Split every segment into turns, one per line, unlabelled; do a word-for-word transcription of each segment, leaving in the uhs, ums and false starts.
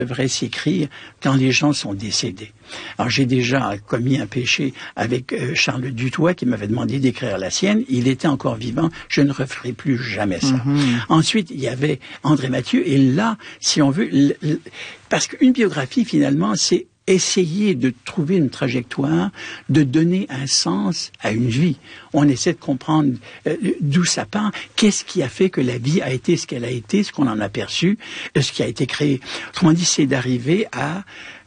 devrait s'écrire quand les gens sont décédés. Alors j'ai déjà commis un péché avec euh, Charles Dutoit qui m'avait demandé d'écrire la sienne. Il était encore vivant, je ne referai plus jamais ça. Mm-hmm. Ensuite, il y avait André Mathieu, et là, si on veut, l- l- parce qu'une biographie, finalement, c'est essayer de trouver une trajectoire, de donner un sens à une vie. On essaie de comprendre euh, d'où ça part, qu'est-ce qui a fait que la vie a été ce qu'elle a été, ce qu'on en a perçu, ce qui a été créé. Autrement dit, c'est d'arriver à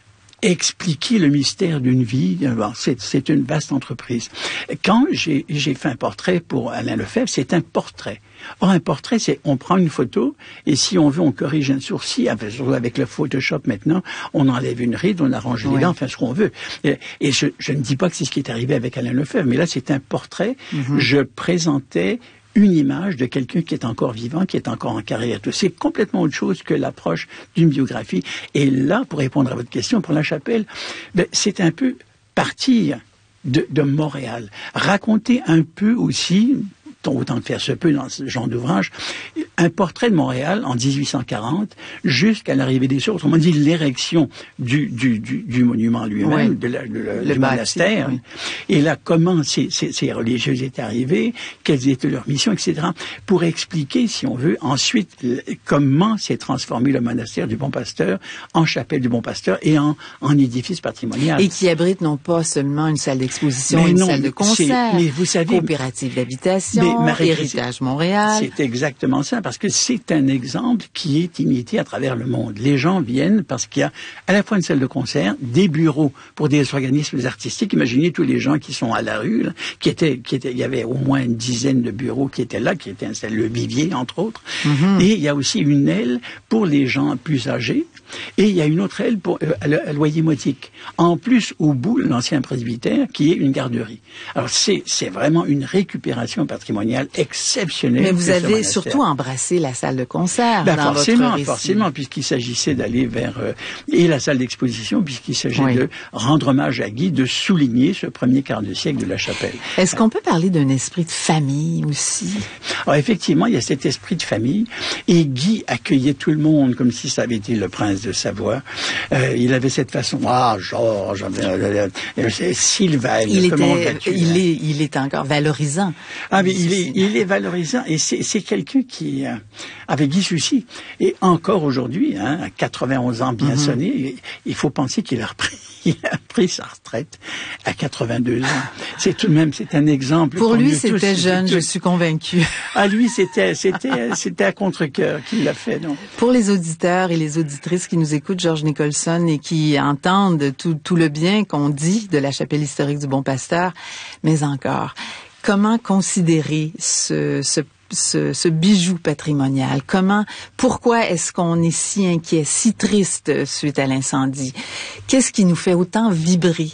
expliquer le mystère d'une vie. Bon, c'est, c'est une vaste entreprise. Quand j'ai, j'ai fait un portrait pour Alain Lefebvre, c'est un portrait. Or, un portrait, c'est on prend une photo et si on veut, on corrige un sourcil. Avec, avec le Photoshop maintenant, on enlève une ride, on arrange les dents, enfin ce qu'on veut. Et, et je, je ne dis pas que c'est ce qui est arrivé avec Alain Lefebvre, mais là, c'est un portrait. Mm-hmm. Je présentais une image de quelqu'un qui est encore vivant, qui est encore en carrière. C'est complètement autre chose que l'approche d'une biographie. Et là, pour répondre à votre question, pour La Chapelle, ben, c'est un peu partir de, de Montréal. Raconter un peu aussi, autant que faire se peut dans ce genre d'ouvrage, un portrait de Montréal en dix-huit cent quarante jusqu'à l'arrivée des sources. Autrement dit, l'érection du, du, du, du monument lui-même, oui. de la, de la, du monastère. Oui. Et là, comment ces, ces, ces religieuses étaient arrivées, quelles étaient leurs missions, et cetera. Pour expliquer, si on veut, ensuite, comment s'est transformé le monastère du Bon Pasteur en chapelle du Bon Pasteur et en, en édifice patrimonial.
Et qui abrite non pas seulement une salle d'exposition, mais une non, salle de concert,
mais vous savez,
coopérative d'habitation, Marie, Héritage Montréal.
C'est exactement ça, parce que c'est un exemple qui est imité à travers le monde. Les gens viennent parce qu'il y a à la fois une salle de concert, des bureaux pour des organismes artistiques. Imaginez tous les gens qui sont à la rue, là, qui étaient, qui étaient, il y avait au moins une dizaine de bureaux qui étaient là, qui étaient installés, le Vivier, entre autres. Mm-hmm. Et il y a aussi une aile pour les gens plus âgés. Et il y a une autre aile pour, euh, à loyer modique. En plus, au bout, l'ancien presbytère, qui est une garderie. Alors, c'est, c'est vraiment une récupération patrimoniale exceptionnelle.
Mais vous avez surtout embrassé la salle de concert
ben,
dans
forcément,
votre récit.
Forcément, puisqu'il s'agissait d'aller vers... Euh, et la salle d'exposition, puisqu'il s'agit oui. de rendre hommage à Guy, de souligner ce premier quart de siècle de La Chapelle.
Est-ce qu'on peut parler d'un esprit de famille aussi?
Alors, effectivement, il y a cet esprit de famille. Et Guy accueillait tout le monde comme si ça avait été le prince de Savoie. Euh, il avait cette façon, ah, Georges, euh, euh, Sylvain,
il était, il est, il est encore valorisant.
Ah, mais il est, il est valorisant et c'est, c'est quelqu'un qui euh, avait Guy Soucy. Et encore aujourd'hui, hein, à quatre-vingt-onze ans bien mm-hmm. sonné, il faut penser qu'il a repris, il a pris sa retraite à quatre-vingt-deux ans. C'est tout de même, c'est un exemple.
Pour lui, c'était tous, jeune, tous... je suis convaincue.
Ah, lui, c'était, c'était, c'était à contre-cœur qu'il l'a fait, non?
Pour les auditeurs et les auditrices qui nous écoutent, Georges Nicholson, et qui entendent tout, tout le bien qu'on dit de la chapelle historique du Bon Pasteur, mais encore, comment considérer ce, ce, ce, ce bijou patrimonial? Comment, pourquoi est-ce qu'on est si inquiet, si triste suite à l'incendie? Qu'est-ce qui nous fait autant vibrer?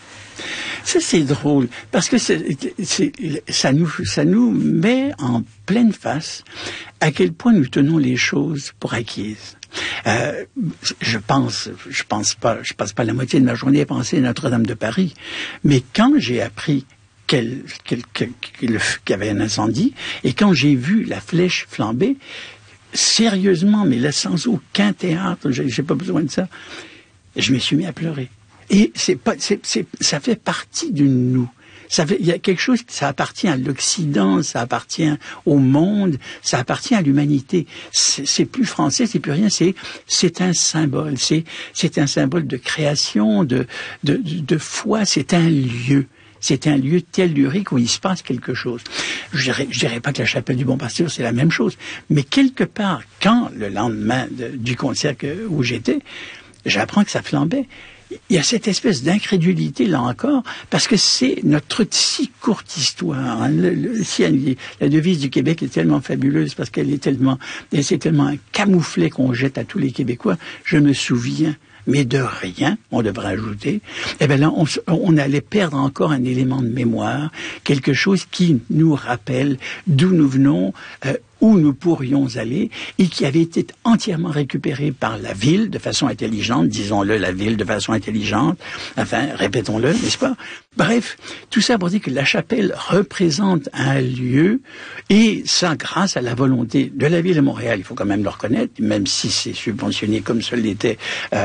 Ça, c'est drôle, parce que c'est, c'est, ça, nous, ça nous met en pleine face à quel point nous tenons les choses pour acquises. Euh, je pense, je pense pas, je passe pas la moitié de ma journée à penser à Notre-Dame de Paris, mais quand j'ai appris qu'elle, qu'elle, qu'elle, qu'il y avait un incendie, et quand j'ai vu la flèche flamber, sérieusement, mais là sans aucun théâtre, j'ai, j'ai pas besoin de ça, je me suis mis à pleurer. Et c'est pas, c'est, c'est, ça fait partie de nous. Ça fait, il y a quelque chose, ça appartient à l'Occident, ça appartient au monde, ça appartient à l'humanité. C'est, c'est plus français, c'est plus rien. C'est, c'est un symbole. C'est, c'est un symbole de création, de, de, de, de foi. C'est un lieu. C'est un lieu tellurique où il se passe quelque chose. Je dirais, je dirais pas que la chapelle du Bon Pasteur, c'est la même chose. Mais quelque part, quand, le lendemain de, du concert que, où j'étais, j'apprends que ça flambait. Il y a cette espèce d'incrédulité, là encore, parce que c'est notre si courte histoire. Hein. Le, le, si elle, la devise du Québec est tellement fabuleuse parce qu'elle est tellement, c'est tellement un camouflet qu'on jette à tous les Québécois. Je me souviens mais de rien, on devrait ajouter, eh bien là, on, on allait perdre encore un élément de mémoire, quelque chose qui nous rappelle d'où nous venons, euh, où nous pourrions aller, et qui avait été entièrement récupéré par la ville de façon intelligente, disons-le, la ville de façon intelligente, enfin, répétons-le, n'est-ce pas? Bref, tout ça pour dire que la chapelle représente un lieu, et ça grâce à la volonté de la ville de Montréal, il faut quand même le reconnaître, même si c'est subventionné comme ça l'était euh,